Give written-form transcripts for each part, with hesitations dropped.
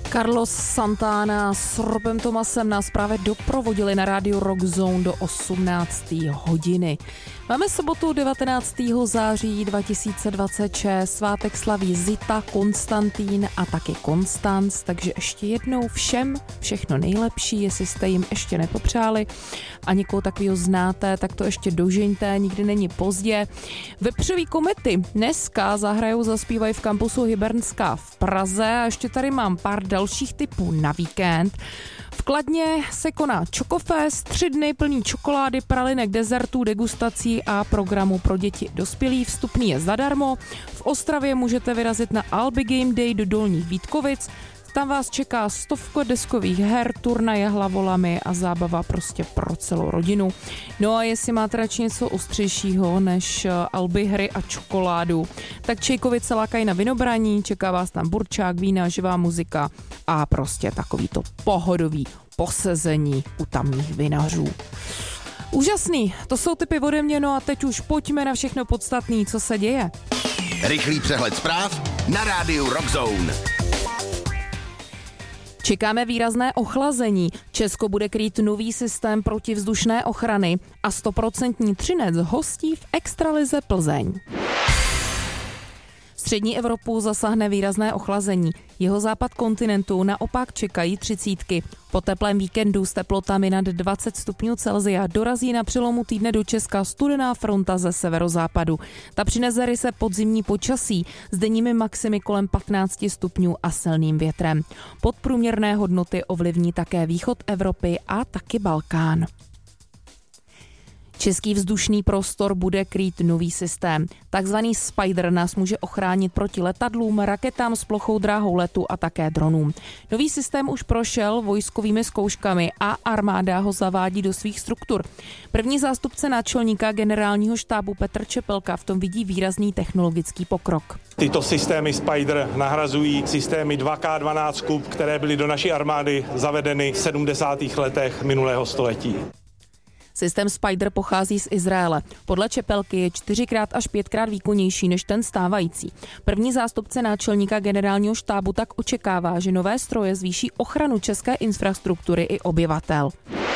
Carlos Santana s Robem Thomasem nás právě doprovodili na rádiu Rock Zone do 18. hodiny. Máme sobotu 19. září 2026, svátek slaví Zita, Konstantín a taky Konstanc, takže ještě jednou všem všechno nejlepší, jestli jste jim ještě nepopřáli a někoho takového znáte, tak to ještě dožeňte, nikdy není pozdě. Vepřový komety dneska zahrajou, zaspívají v kampusu Hybernská v Praze a ještě tady mám pár dalších tipů na víkend. V Kladně se koná Čokofest, 3 dny plný čokolády, pralinek, dezertů, degustací a programu pro děti dospělí. Vstupný je zadarmo. V Ostravě můžete vyrazit na Albi Game Day do Dolních Vítkovic. Tam vás čeká 100 deskových her, turnaje hlavolami a zábava prostě pro celou rodinu. No a jestli máte radši něco ostřejšího než Alby hry a čokoládu, tak Čejkovice lákají na vinobraní, čeká vás tam burčák, vína, živá muzika a prostě takový to pohodový posezení u tamních vinařů. Úžasný, to jsou tipy ode mě, no a teď už pojďme na všechno podstatné, co se děje. Rychlý přehled zpráv na rádiu Rock Zone. Čekáme výrazné ochlazení. Česko bude krýt nový systém protivzdušné ochrany a 100% Třinec hostí v extralize Plzeň. Střední Evropu zasáhne výrazné ochlazení. Jihozápad kontinentu naopak čekají 30. Po teplém víkendu s teplotami nad 20 stupňů Celsia dorazí na přelomu týdne do Česka studená fronta ze severozápadu. Ta přinese ryze podzimní počasí s denními maximy kolem 15 stupňů a silným větrem. Podprůměrné hodnoty ovlivní také východ Evropy a taky Balkán. Český vzdušný prostor bude krýt nový systém. Takzvaný Spider nás může ochránit proti letadlům, raketám s plochou dráhou letu a také dronům. Nový systém už prošel vojskovými zkouškami a armáda ho zavádí do svých struktur. První zástupce náčelníka generálního štábu Petr Čepelka v tom vidí výrazný technologický pokrok. Tyto systémy Spider nahrazují systémy 2K12 Kub, které byly do naší armády zavedeny v 70. letech minulého století. Systém Spider pochází z Izraele. Podle Čepelky je 4x až 5x výkonnější než ten stávající. První zástupce náčelníka generálního štábu tak očekává, že nové stroje zvýší ochranu české infrastruktury i obyvatel.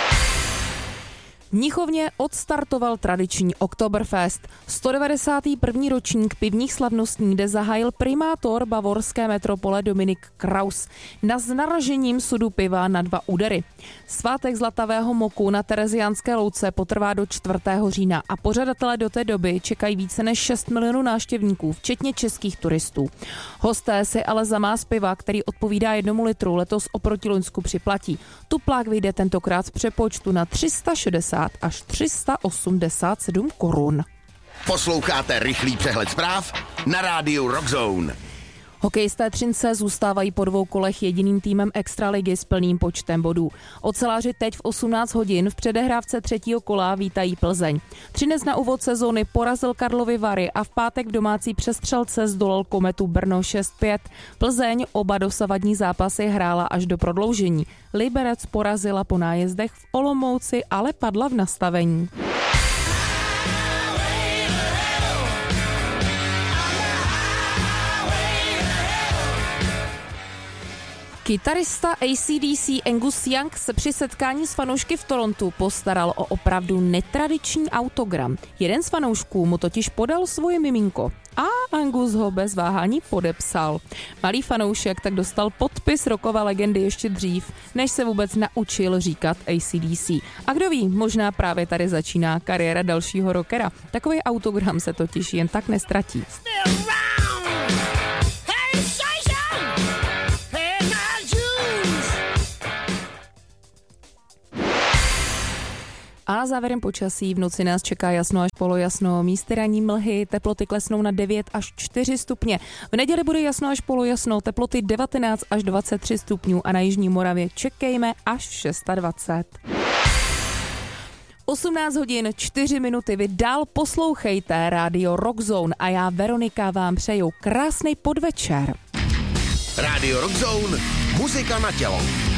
V Mnichovně odstartoval tradiční Oktoberfest. 191. ročník pivních slavností, kde zahájil primátor bavorské metropole Dominik Kraus s naražením sudu piva na 2 údery. Svátek zlatavého moku na Tereziánské louce potrvá do 4. října a pořadatelé do té doby čekají více než 6 milionů návštěvníků, včetně českých turistů. Hosté si ale za más piva, který odpovídá 1 litru, letos oproti loňsku připlatí. Tuplák vyjde tentokrát v přepočtu na 360 až 387 korun. Posloucháte rychlý přehled zpráv na rádiu Rock Zone. Hokejisté Třince zůstávají po 2 kolech jediným týmem extraligy s plným počtem bodů. Oceláři teď v 18 hodin v předehrávce 3. kola vítají Plzeň. Třinec na úvod sezóny porazil Karlovy Vary a v pátek v domácí přestřelce zdolal Kometu Brno 6-5. Plzeň oba dosavadní zápasy hrála až do prodloužení. Liberec porazila po nájezdech v Olomouci, ale padla v nastavení. Kytarista AC/DC Angus Young se při setkání s fanoušky v Torontu postaral o opravdu netradiční autogram. Jeden z fanoušků mu totiž podal svoje miminko a Angus ho bez váhání podepsal. Malý fanoušek tak dostal podpis rockové legendy ještě dřív, než se vůbec naučil říkat AC/DC. A kdo ví, možná právě tady začíná kariéra dalšího rockera. Takový autogram se totiž jen tak nestratí. A závěrem počasí v noci nás čeká jasno až polojasno, místy ranní mlhy, teploty klesnou na 9 až 4 stupně. V neděli bude jasno až polojasno, teploty 19 až 23 stupňů a na jižní Moravě čekejme až 26. 18 hodin 4 minuty, vy dál poslouchejte rádio Rock Zone a já Veronika vám přeju krásný podvečer. Rádio Rock Zone, muzika na tělo.